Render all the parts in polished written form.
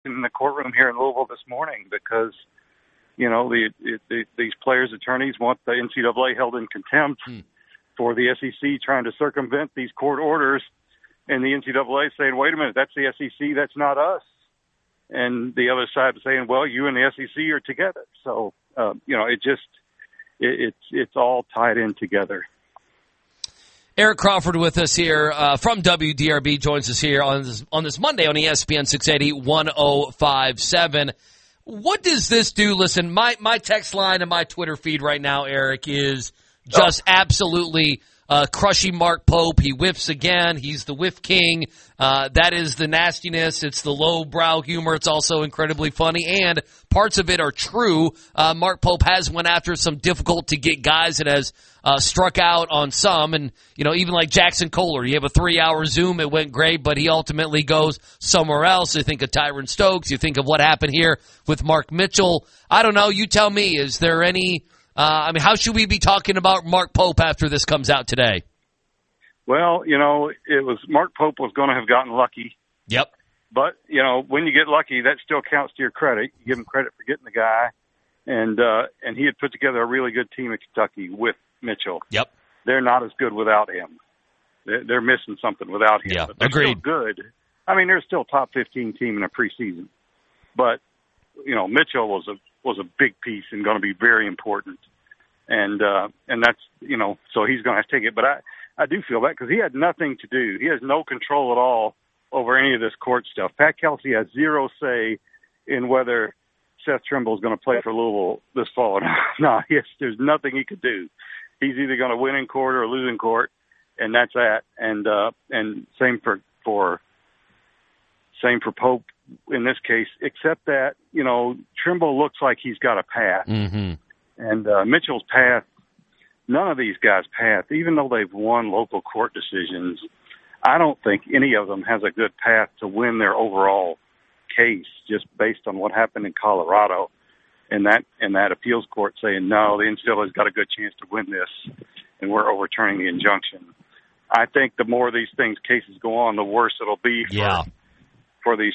in the courtroom here in Louisville this morning because, these players' attorneys want the NCAA held in contempt for the SEC trying to circumvent these court orders, and the NCAA saying, wait a minute, that's the SEC, that's not us. And the other side saying, well, you and the SEC are together. So, it's all tied in together. Eric Crawford with us here from WDRB joins us here on this Monday on ESPN 680 1057. What does this do? Listen, my text line and my Twitter feed right now, Eric, is just absolutely crushing Mark Pope. He whiffs again. He's the whiff king. That is the nastiness. It's the low-brow humor. It's also incredibly funny, and parts of it are true. Mark Pope has went after some difficult-to-get guys and has struck out on some. And, even like Jackson Kohler, you have a 3-hour Zoom. It went great, but he ultimately goes somewhere else. You think of Tyron Stokes. You think of what happened here with Mark Mitchell. I don't know. You tell me. Is there any how should we be talking about Mark Pope after this comes out today? Well, it was Mark Pope was going to have gotten lucky. Yep. But, when you get lucky, that still counts to your credit. You give him credit for getting the guy. And he had put together a really good team at Kentucky with Mitchell. Yep. They're not as good without him. They're missing something without him. Yeah, but they're agreed. Still good. I mean, they're still top 15 team in a preseason. But, Mitchell was a big piece and going to be very important. And that's, so he's going to have to take it. But I do feel that because he had nothing to do. He has no control at all over any of this court stuff. Pat Kelsey has zero say in whether Seth Trimble is going to play for Louisville this fall. No, there's nothing he could do. He's either going to win in court or lose in court, and that's that. And same for Pope in this case, except that, Trimble looks like he's got a path. Mm-hmm. And Mitchell's path, none of these guys' path, even though they've won local court decisions, I don't think any of them has a good path to win their overall case just based on what happened in Colorado and that appeals court saying, no, the NCAA's got a good chance to win this, and we're overturning the injunction. I think the more these cases go on, the worse it'll be for these,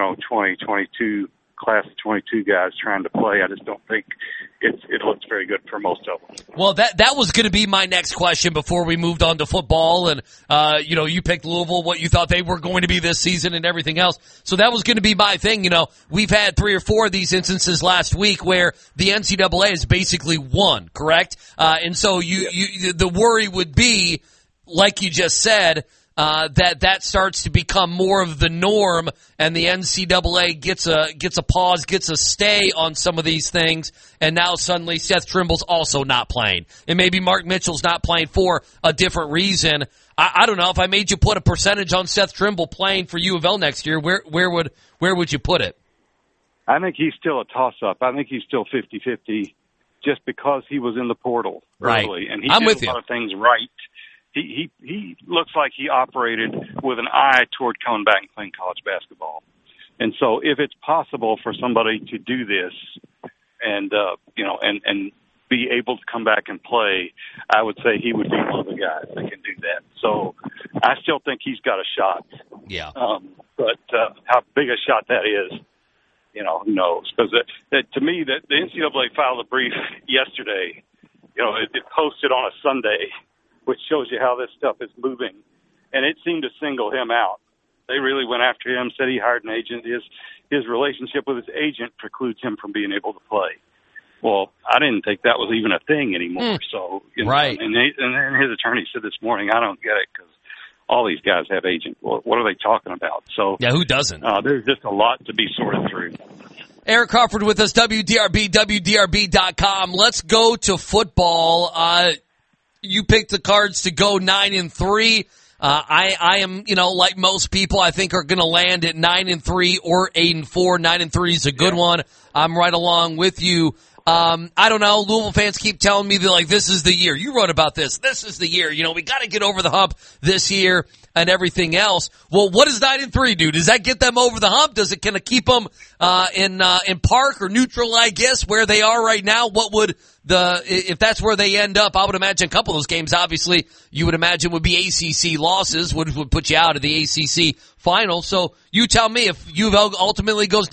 2022 class of 22 guys trying to play. I just don't think it looks very good for most of them. Well, that was going to be my next question before we moved on to football. And, you picked Louisville, what you thought they were going to be this season and everything else. So that was going to be my thing. We've had 3 or 4 of these instances last week where the NCAA has basically won, correct? And so the worry would be, like you just said, that starts to become more of the norm, and the NCAA gets a pause, gets a stay on some of these things, and now suddenly Seth Trimble's also not playing, and maybe Mark Mitchell's not playing for a different reason. I don't know if I made you put a percentage on Seth Trimble playing for U of L next year. Where would you put it? I think he's still a toss-up. I think he's still 50-50, just because he was in the portal early, and he did a lot of things right. He looks like he operated with an eye toward coming back and playing college basketball. And so if it's possible for somebody to do this and be able to come back and play, I would say he would be one of the guys that can do that. So I still think he's got a shot. Yeah. But how big a shot that is, who knows? Because to me, the NCAA filed a brief yesterday. It posted on a Sunday, which shows you how this stuff is moving. And it seemed to single him out. They really went after him, said he hired an agent. His relationship with his agent precludes him from being able to play. Well, I didn't think that was even a thing anymore. So, right. And his attorney said this morning, I don't get it because all these guys have agents. What are they talking about? So, yeah, who doesn't? There's just a lot to be sorted through. Eric Crawford with us, WDRB, WDRB.com. Let's go to football. You picked the Cards to go 9-3. I am, like most people, I think are going to land at 9-3 or 8-4. 9-3 is a good one. I'm right along with you. I don't know. Louisville fans keep telling me that this is the year. You wrote about this. This is the year. We got to get over the hump this year and everything else. Well, what does 9-3 do? Does that get them over the hump? Does it kind of keep them in park or neutral? I guess where they are right now. What would if that's where they end up? I would imagine a couple of those games, obviously, you would imagine would be ACC losses, would put you out of the ACC final. So you tell me if U of L ultimately goes